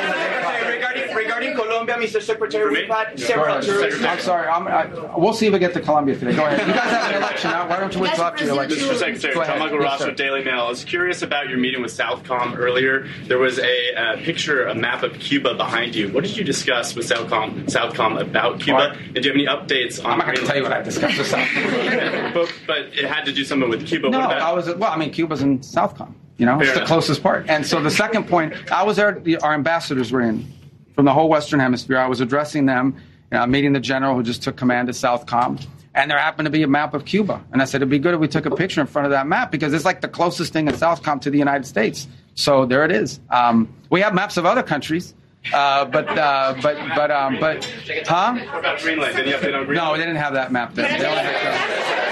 Colombia, Mister Secretary, we've had several tourists. I'm sorry. I'm, I, we'll see if we get to Colombia today. Go ahead. You guys have an election now. Why don't you wait till after your election? Mister Secretary, Tom Aguilar, yes, Daily Mail. I was curious about your meeting with Southcom earlier. There was a, a picture, a map of Cuba behind you. What did you discuss with Southcom, Southcom about Cuba? What? And do you have any updates on? I'm not going to tell you what I discussed with Southcom. but, but it had to do something with Cuba. No, what about? I was. Well, I mean, Cuba's in Southcom. You know, Fair it's enough. The closest part. And so the second point, I was there. Our ambassadors were in from the whole Western Hemisphere. I was addressing them, you know, meeting the general who just took command of Southcom, and there happened to be a map of Cuba. And I said, it'd be good if we took a picture in front of that map, because it's like the closest thing in Southcom to the United States. So there it is. Um, we have maps of other countries. Uh, but, uh, but, but, um, but, huh? What about Greenland? Did you update on Greenland? No, they didn't have that map then. They only had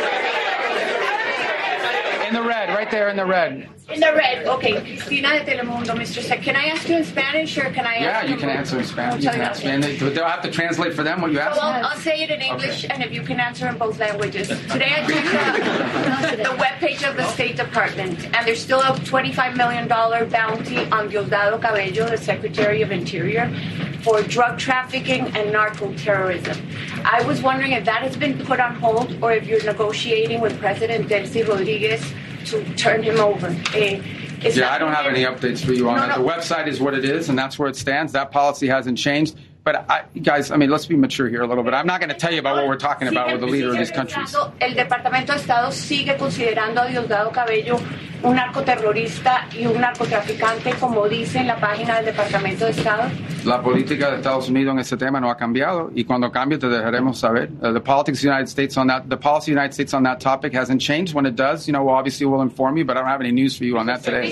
in the red, right there in the red. In the red. Okay. Cristina de Telemundo, Mister Sec. Can I ask you in Spanish, or can I ask Yeah, you you can answer in Spanish. You can ask me. And they, they'll have to translate for them what you ask so I'll, I'll say it in English, okay. And if you can answer in both languages. Today I checked the, the webpage of the State Department, and there's still a twenty-five million dollars bounty on Diosdado Cabello, the Secretary of Interior, for drug trafficking and narco-terrorism. I was wondering if that has been put on hold, or if you're negotiating with President Delcy Rodriguez to turn him over. Uh, yeah, I don't have any updates for you on no, that. No. The website is what it is, and that's where it stands. That policy hasn't changed. But, I, guys, I mean, let's be mature here a little bit. I'm not going to tell you about what we're talking about with the leader of these countries. El Departamento de Estado sigue considerando a Diosdado Cabello un narcoterrorista y un narcotraficante, como dice en la página del Departamento de Estado. La política de Estados Unidos en ese tema no ha cambiado, y cuando cambie te dejaremos saber. Uh, the politics of the United States on that, the policy of the United States on that topic hasn't changed. When it does, you know, well, obviously we'll inform you, but I don't have any news for you on that today.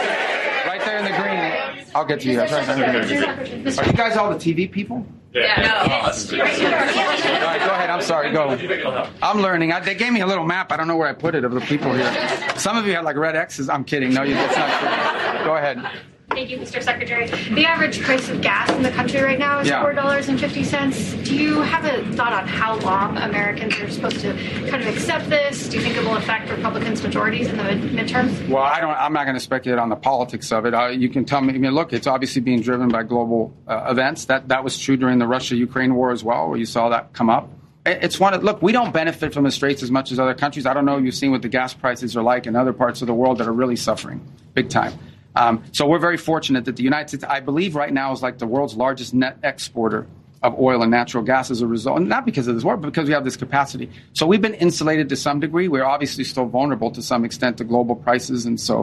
Right there in the green. I'll get to you guys. Right there. Are you guys all the T V people? Yeah. No. Oh, that's all right, go ahead. I'm sorry. Go. I'm learning. I, they gave me a little map. I don't know where I put it of the people here. Some of you had like red X's. I'm kidding. No, you. That's not true. Go ahead. Thank you, Mister Secretary. The average price of gas in the country right now is yeah. four dollars and fifty cents. Do you have a thought on how long Americans are supposed to kind of accept this? Do you think it will affect Republicans' majorities in the mid- midterms? Well, I don't. I'm not going to speculate on the politics of it. Uh, you can tell me. I mean, look, it's obviously being driven by global uh, events. That that was true during the Russia-Ukraine war as well, where you saw that come up. It's one of, look, we don't benefit from the Straits as much as other countries. I don't know if you've seen what the gas prices are like in other parts of the world that are really suffering big time. Um, so we're very fortunate that the United States, I believe right now, is like the world's largest net exporter of oil and natural gas as a result, and not because of this war, but because we have this capacity. So we've been insulated to some degree. We're obviously still vulnerable to some extent to global prices, and so,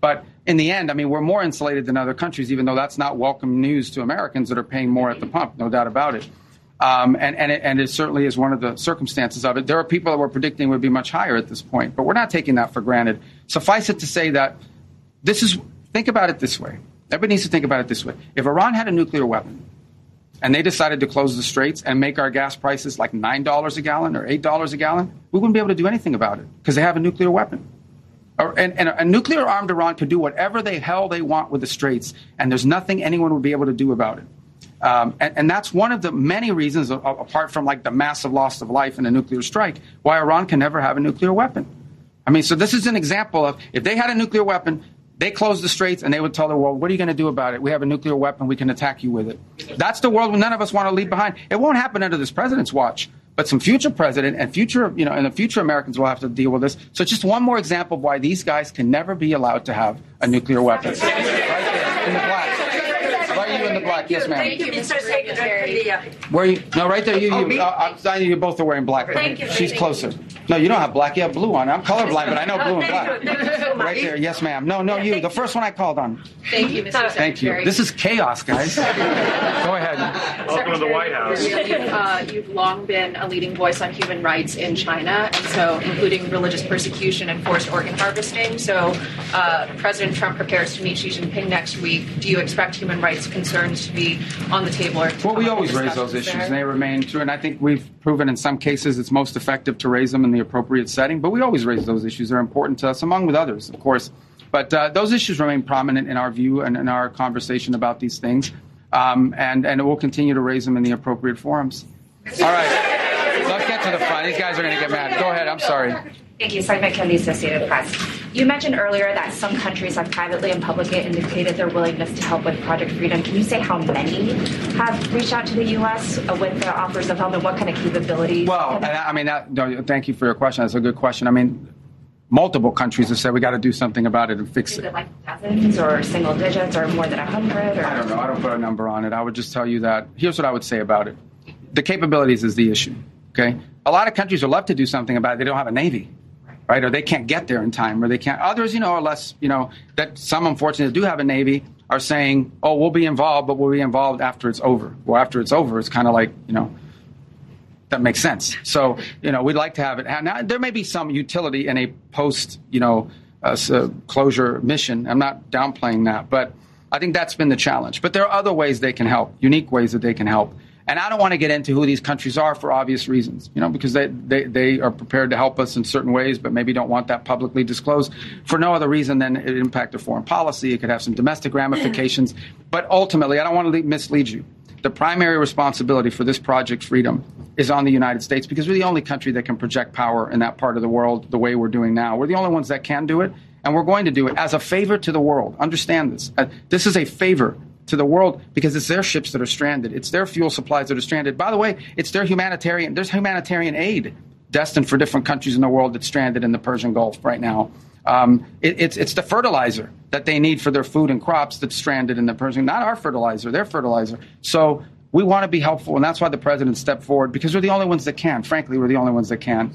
But in the end, I mean, we're more insulated than other countries, even though that's not welcome news to Americans that are paying more at the pump, no doubt about it. Um, and, and, it, and it certainly is one of the circumstances of it. There are people that we're predicting would be much higher at this point, but we're not taking that for granted. Suffice it to say that this is, think about it this way. Everybody needs to think about it this way. If Iran had a nuclear weapon and they decided to close the straits and make our gas prices like nine dollars a gallon or eight dollars a gallon, we wouldn't be able to do anything about it because they have a nuclear weapon. Or, and, and a nuclear-armed Iran could do whatever the hell they want with the straits, and there's nothing anyone would be able to do about it. Um, and, and that's one of the many reasons, uh, apart from like the massive loss of life in a nuclear strike, why Iran can never have a nuclear weapon. I mean, so this is an example of if they had a nuclear weapon, they closed the straits and they would tell the world, what are you going to do about it? We have a nuclear weapon. We can attack you with it. That's the world none of us want to leave behind. It won't happen under this president's watch, but some future president and future, you know, and the future Americans will have to deal with this. So just one more example of why these guys can never be allowed to have a nuclear weapon. Right there in the black. Right you in the black. Yes, ma'am. Thank you, Mister Secretary. Where you? No, right there. You. you uh, I, you both are wearing black. Thank you. She's closer. No, you don't have black. You have blue on. I'm colorblind, but I know blue and black. Right there. Yes, ma'am. No, no, you. The first one I called on. Thank you, Mister Secretary. Thank you. This is chaos, guys. Go ahead. Welcome to the White House. You've, uh, you've long been a leading voice on human rights in China, and so including religious persecution and forced organ harvesting. So uh, President Trump prepares to meet Xi Jinping next week. Do you expect human rights concerns to be on the table? Or well, we always raise those issues, there? And they remain true. And I think we've proven in some cases it's most effective to raise them in the appropriate setting. But we always raise those issues. They're important to us, among with others, of course. But uh, those issues remain prominent in our view and in our conversation about these things. Um, and, and we'll continue to raise them in the appropriate forums. All right. Let's get to the front. These guys are going to get mad. Go ahead. I'm sorry. Thank you. Simon Kelly, Associated Press. You mentioned earlier that some countries have privately and publicly indicated their willingness to help with Project Freedom. Can you say how many have reached out to the U S with the offers of help and what kind of capabilities? Well, and I mean, that, no, thank you for your question. That's a good question. I mean, multiple countries have said we got to do something about it and fix Is it. it like dozens or single digits or more than a hundred? I don't know. I don't put a number on it. I would just tell you that here's what I would say about it. The capabilities is the issue. Okay, a lot of countries would love to do something about it. They don't have a navy, right? Or they can't get there in time, or they can't. Others, you know, are less. You know, that some unfortunately do have a navy are saying, "Oh, we'll be involved, but we'll be involved after it's over." Well, after it's over, it's kind of like you know. That makes sense. So, you know, we'd like to have it. Now, there may be some utility in a post, you know, uh, closure mission. I'm not downplaying that, but I think that's been the challenge. But there are other ways they can help, unique ways that they can help. And I don't want to get into who these countries are for obvious reasons, you know, because they, they, they are prepared to help us in certain ways, but maybe don't want that publicly disclosed for no other reason than it impact a foreign policy. It could have some domestic ramifications. But ultimately, I don't want to mislead you. The primary responsibility for this Project Freedom is on the United States because we're the only country that can project power in that part of the world the way we're doing now. We're the only ones that can do it, and we're going to do it as a favor to the world. Understand this. Uh, this is a favor to the world because it's their ships that are stranded. It's their fuel supplies that are stranded. By the way, it's their humanitarian, there's humanitarian aid destined for different countries in the world that's stranded in the Persian Gulf right now. Um, it, it's, it's the fertilizer that they need for their food and crops that's stranded in the Persian, not our fertilizer, their fertilizer. So we want to be helpful, and that's why the president stepped forward, because we're the only ones that can. Frankly, we're the only ones that can.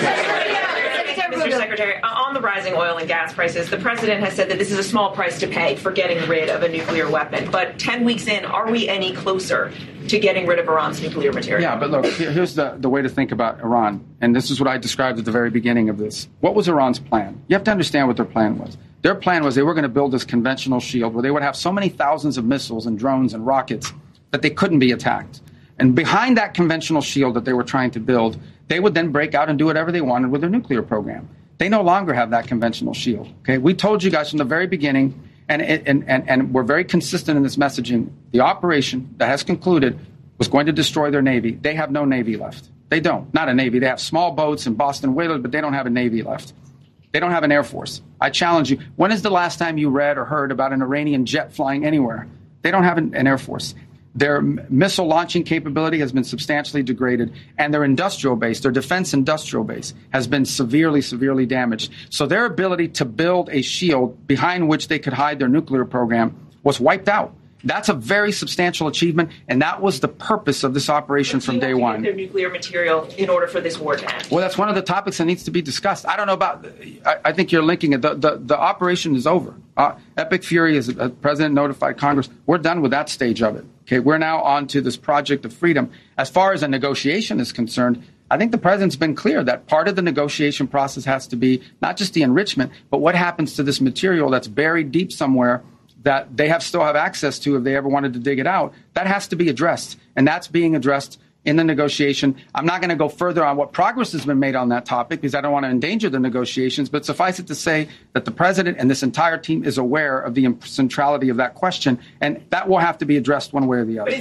Mister Secretary, on the rising oil and gas prices, the president has said that this is a small price to pay for getting rid of a nuclear weapon. But ten weeks in, are we any closer to getting rid of Iran's nuclear material? Yeah, but look, here's the, the way to think about Iran, and this is what I described at the very beginning of this. What was Iran's plan? You have to understand what their plan was. Their plan was they were going to build this conventional shield where they would have so many thousands of missiles and drones and rockets that they couldn't be attacked. And behind that conventional shield that they were trying to build, they would then break out and do whatever they wanted with their nuclear program. They no longer have that conventional shield. Okay, we told you guys from the very beginning, and, and, and, and we're very consistent in this messaging, the operation that has concluded was going to destroy their Navy. They have no Navy left. They don't. Not a Navy. They have small boats and Boston whalers, but they don't have a Navy left. They don't have an Air Force. I challenge you. When is the last time you read or heard about an Iranian jet flying anywhere? They don't have an, an Air Force. Their missile launching capability has been substantially degraded, and their industrial base, their defense industrial base, has been severely, severely damaged. So their ability to build a shield behind which they could hide their nuclear program was wiped out. That's a very substantial achievement, and that was the purpose of this operation from day one. Their nuclear material in order for this war to end. Well, that's one of the topics that needs to be discussed. I don't know about. I, I think you're linking it. The the, the operation is over. Uh, Epic Fury, as the president notified Congress, we're done with that stage of it. Okay, we're now on to this project of freedom. As far as a negotiation is concerned, I think the president's been clear that part of the negotiation process has to be not just the enrichment, but what happens to this material that's buried deep somewhere that they have still have access to if they ever wanted to dig it out. That has to be addressed, and that's being addressed in the negotiation. I'm not going to go further on what progress has been made on that topic because I don't want to endanger the negotiations, but suffice it to say that the president and this entire team is aware of the centrality of that question, and that will have to be addressed one way or the other.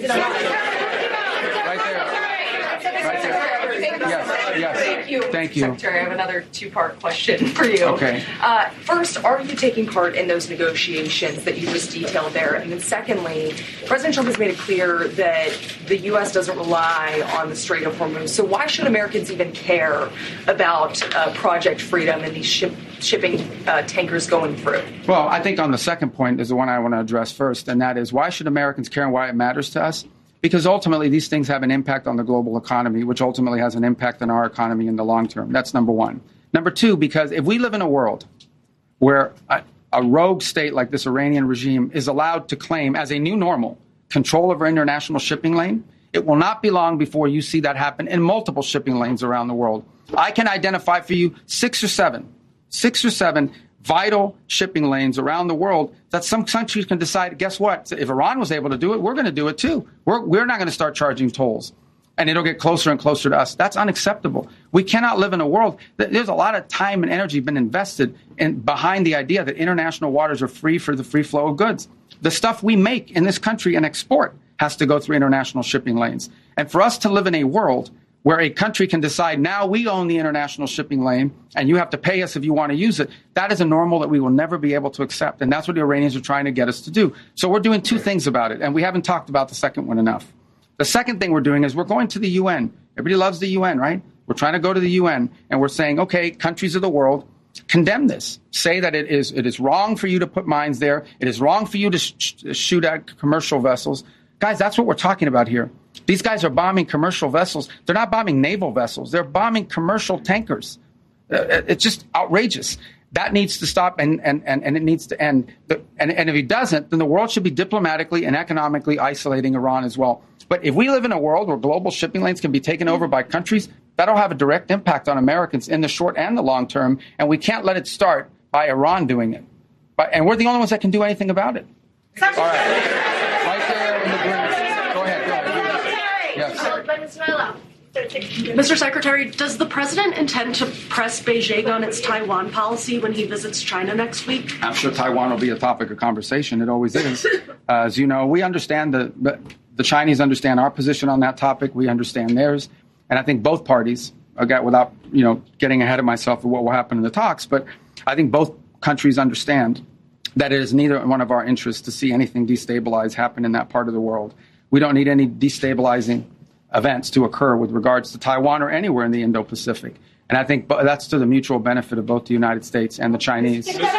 Thank you, Thank you. Secretary. I have another two-part question for you. Okay. Uh, first, are you taking part in those negotiations that you just detailed there? And then secondly, President Trump has made it clear that the U S doesn't rely on the Strait of Hormuz. So why should Americans even care about uh, Project Freedom and these ship, shipping uh, tankers going through? Well, I think on the second point is the one I want to address first, and that is why should Americans care and why it matters to us? Because ultimately, these things have an impact on the global economy, which ultimately has an impact on our economy in the long term. That's number one. Number two, because if we live in a world where a, a rogue state like this Iranian regime is allowed to claim as a new normal control of our international shipping lane, it will not be long before you see that happen in multiple shipping lanes around the world. I can identify for you six or seven, six or seven vital shipping lanes around the world that some countries can decide, guess what? If Iran was able to do it, we're going to do it too. We're, we're not going to start charging tolls. And it'll get closer and closer to us. That's unacceptable. We cannot live in a world that there's a lot of time and energy been invested in behind the idea that international waters are free for the free flow of goods. The stuff we make in this country and export has to go through international shipping lanes. And for us to live in a world where a country can decide now we own the international shipping lane and you have to pay us if you want to use it, that is a normal that we will never be able to accept. And that's what the Iranians are trying to get us to do. So we're doing two things about it, and we haven't talked about the second one enough. The second thing we're doing is we're going to the U N. Everybody loves the U N, right? We're trying to go to the U N, and we're saying, okay, countries of the world, condemn this. Say that it is it is wrong for you to put mines there. It is wrong for you to sh- shoot at commercial vessels. Guys, that's what we're talking about here. These guys are bombing commercial vessels. They're not bombing naval vessels. They're bombing commercial tankers. Uh, it's just outrageous. That needs to stop, and, and, and, and it needs to end. The, and, and if he doesn't, then the world should be diplomatically and economically isolating Iran as well. But if we live in a world where global shipping lanes can be taken over by countries, that'll have a direct impact on Americans in the short and the long term, and we can't let it start by Iran doing it. But, and we're the only ones that can do anything about it. All right. Right there in the green. Go ahead. Go ahead. Yes. Venezuela. Mister Secretary, does the president intend to press Beijing on its Taiwan policy when he visits China next week? I'm sure Taiwan will be a topic of conversation. It always is. Uh, as you know, we understand the, the the Chinese understand our position on that topic. We understand theirs, and I think both parties, again, without you know getting ahead of myself of what will happen in the talks, but I think both countries understand that it is neither one of our interests to see anything destabilize happen in that part of the world. We don't need any destabilizing events to occur with regards to Taiwan or anywhere in the Indo-Pacific. And I think that's to the mutual benefit of both the United States and the Chinese. Secretary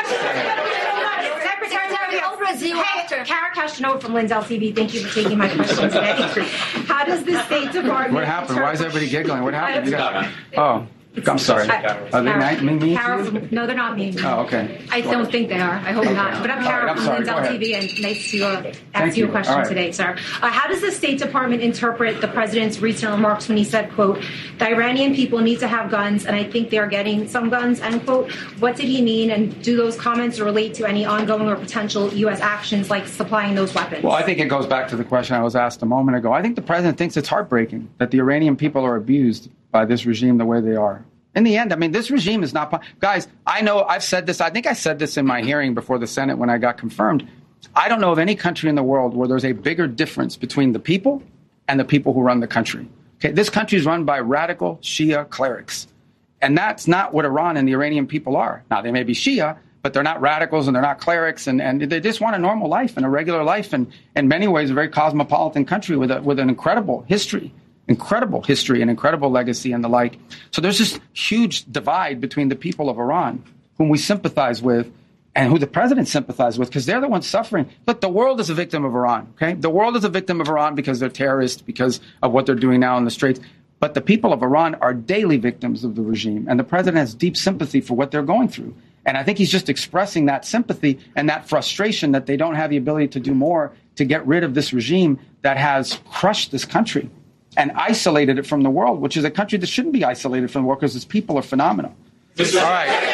Kara Kashinova from Lynn's L T V. Thank you for taking my question today. How does the State Department... What happened? Why is everybody giggling? What happened? You got, oh. I'm sorry. Are they Kara, mean me? Kara from, no, they're not mean. Oh, okay. I don't think they are. I hope okay. not. But I'm Kara right, I'm from Lynn's L T V, and nice to uh, ask you a question right. today, sir. Uh, how does the State Department interpret the president's recent remarks when he said, quote, the Iranian people need to have guns, and I think they are getting some guns, end quote. What did he mean, and do those comments relate to any ongoing or potential U S actions like supplying those weapons? Well, I think it goes back to the question I was asked a moment ago. I think the president thinks it's heartbreaking that the Iranian people are abused by this regime the way they are. In the end, I mean, this regime is not... Guys, I know I've said this. I think I said this in my hearing before the Senate when I got confirmed. I don't know of any country in the world where there's a bigger difference between the people and the people who run the country. Okay, this country is run by radical Shia clerics. And that's not what Iran and the Iranian people are. Now, they may be Shia, but they're not radicals and they're not clerics. And, and they just want a normal life and a regular life. And in many ways, a very cosmopolitan country with a, with an incredible history. Incredible history and incredible legacy and the like. So there's this huge divide between the people of Iran, whom we sympathize with, and who the president sympathizes with, because they're the ones suffering. Look, the world is a victim of Iran, okay? The world is a victim of Iran because they're terrorists, because of what they're doing now in the Straits. But the people of Iran are daily victims of the regime, and the president has deep sympathy for what they're going through. And I think he's just expressing that sympathy and that frustration that they don't have the ability to do more to get rid of this regime that has crushed this country and isolated it from the world, which is a country that shouldn't be isolated from the world because its people are phenomenal. All right.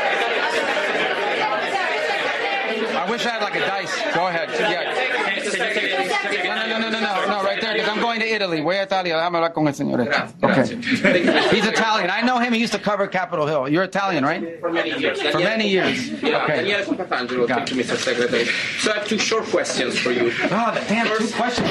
I wish I had like a dice. Go ahead. Yeah. No, no, no, no, no, no, right there, because I'm going to Italy. Voy a Italia. Déjame hablar con el señor. Okay. He's Italian. I know him. He used to cover Capitol Hill. You're Italian, right? For many years. For many years. Yeah. Okay. Daniele Papandreou, thank you, Mister Secretary. So I have two short questions for you. Oh, damn, two questions.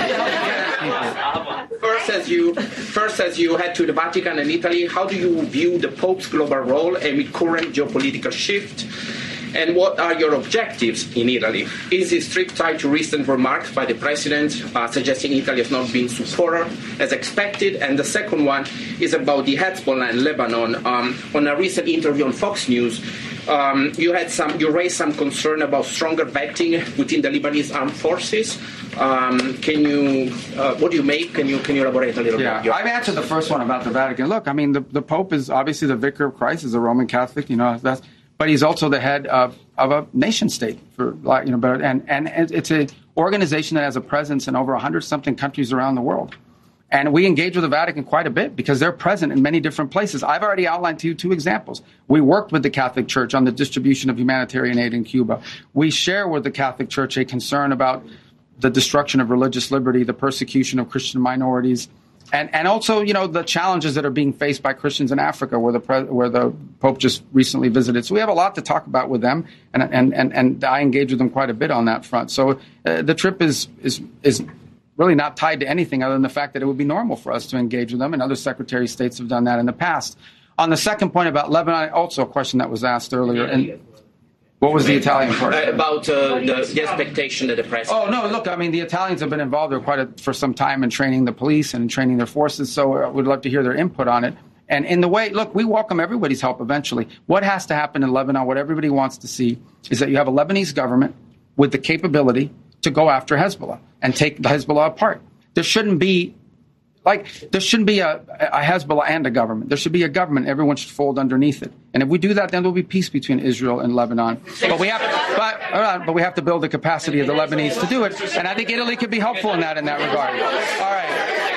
First, as you first as you head to the Vatican and Italy, how do you view the Pope's global role amid current geopolitical shift? And what are your objectives in Italy? Is this trip tied to recent remarks by the president uh, suggesting Italy has not been supported as expected? And the second one is about the Hezbollah in Lebanon. Um, on a recent interview on Fox News, um, you had some, you raised some concern about stronger vetting within the Lebanese armed forces. Um, can you, uh, what do you make? Can you, can you elaborate a little yeah, bit? Yeah, I've answered the first one about the Vatican. Look, I mean, the, the Pope is obviously the vicar of Christ, is a Roman Catholic, you know, that's, but he's also the head of, of a nation state, for you know. But and and it's an organization that has a presence in over a hundred something countries around the world, and we engage with the Vatican quite a bit because they're present in many different places. I've already outlined to you two examples. We worked with the Catholic Church on the distribution of humanitarian aid in Cuba. We share with the Catholic Church a concern about the destruction of religious liberty, the persecution of Christian minorities. And and also, you know, the challenges that are being faced by Christians in Africa, where the pre- where the Pope just recently visited. So we have a lot to talk about with them, and and and, and I engage with them quite a bit on that front. So uh, the trip is is is really not tied to anything other than the fact that it would be normal for us to engage with them, and other Secretary of States have done that in the past. On the second point about Lebanon, also a question that was asked earlier, and what was the Italian part? Uh, about uh, the, the expectation that the president... Oh, no, look, I mean, the Italians have been involved for quite a, for some time in training the police and in training their forces, so I would love to hear their input on it. And in the way, look, we welcome everybody's help eventually. What has to happen in Lebanon, what everybody wants to see, is that you have a Lebanese government with the capability to go after Hezbollah and take the Hezbollah apart. There shouldn't be... Like, there shouldn't be a, a Hezbollah and a government. There should be a government. Everyone should fold underneath it. And if we do that, then there will be peace between Israel and Lebanon. But we have, but, uh, but we have to build the capacity of the Lebanese to do it. And I think Italy could be helpful in that in that regard. All right.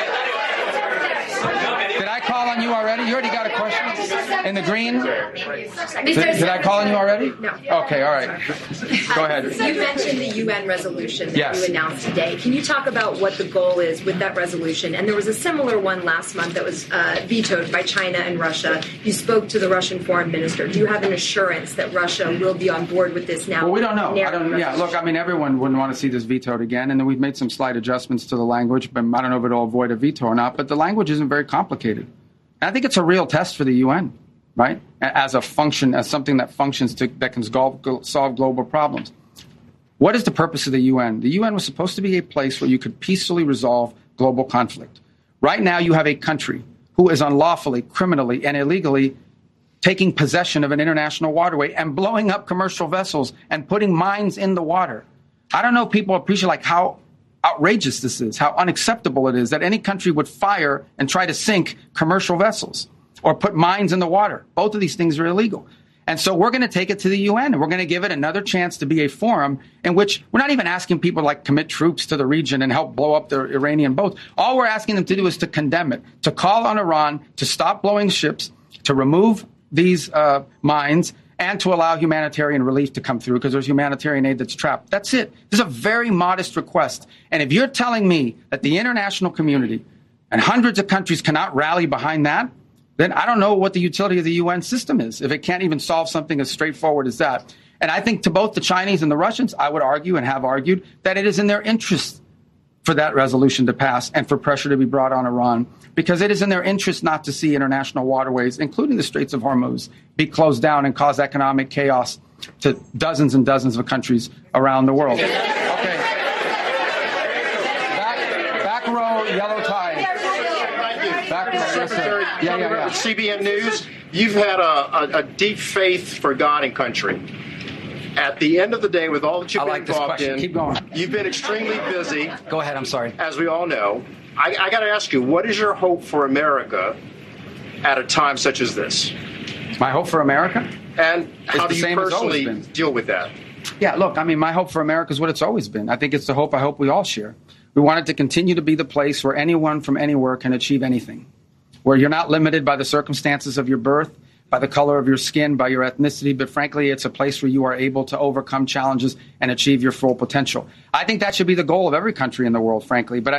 Did I call on you already? You already got a question? In the green? Did, did I call on you already? No. Okay, all right. Go ahead. You mentioned the U N resolution that yes. you announced today. Can you talk about what the goal is with that resolution? And there was a similar one last month that was uh, vetoed by China and Russia. You spoke to the Russian foreign minister. Do you have an assurance that Russia will be on board with this now? Well, we don't know. I don't, yeah, look, I mean, everyone wouldn't want to see this vetoed again. And then we've made some slight adjustments to the language, but I don't know if it'll avoid a veto or not. But the language isn't very complicated. And I think it's a real test for the U N. Right, as a function, as something that functions to that can solve global problems. What is the purpose of the U N? The U N was supposed to be a place where you could peacefully resolve global conflict. Right now, you have a country who is unlawfully, criminally, and illegally taking possession of an international waterway and blowing up commercial vessels and putting mines in the water. I don't know if people appreciate like how outrageous this is, how unacceptable it is that any country would fire and try to sink commercial vessels or put mines in the water. Both of these things are illegal. And so we're going to take it to the U N, and we're going to give it another chance to be a forum in which we're not even asking people to like commit troops to the region and help blow up the Iranian boats. All we're asking them to do is to condemn it, to call on Iran to stop blowing ships, to remove these uh, mines, and to allow humanitarian relief to come through because there's humanitarian aid that's trapped. That's it. This is a very modest request. And if you're telling me that the international community and hundreds of countries cannot rally behind that, then I don't know what the utility of the U N system is if it can't even solve something as straightforward as that. And I think to both the Chinese and the Russians, I would argue and have argued that it is in their interest for that resolution to pass and for pressure to be brought on Iran, because it is in their interest not to see international waterways, including the Straits of Hormuz, be closed down and cause economic chaos to dozens and dozens of countries around the world. Okay. Back, back row, yellow tie. Back row, Secretary, yes, yeah, yeah, yeah. C B N News, you've had a, a, a deep faith for God and country. At the end of the day, with all that you've I been like this involved question. in, Keep going. You've been extremely busy. Go ahead. I'm sorry. As we all know, I, I got to ask you, what is your hope for America at a time such as this? My hope for America? And how It's do the you same as always personally been. deal with that? Yeah, look, I mean, my hope for America is what it's always been. I think it's the hope I hope we all share. We want it to continue to be the place where anyone from anywhere can achieve anything, where you're not limited by the circumstances of your birth, by the color of your skin, by your ethnicity, but frankly, it's a place where you are able to overcome challenges and achieve your full potential. I think that should be the goal of every country in the world, frankly. But I